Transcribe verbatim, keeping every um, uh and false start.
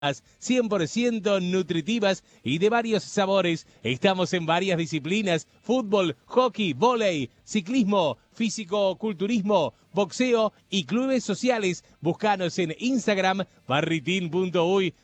cien por ciento nutritivas y de varios sabores. Estamos en varias disciplinas: fútbol, hockey, vóley, ciclismo, físico-culturismo, boxeo y clubes sociales. Búscanos en Instagram, barritin punto uy.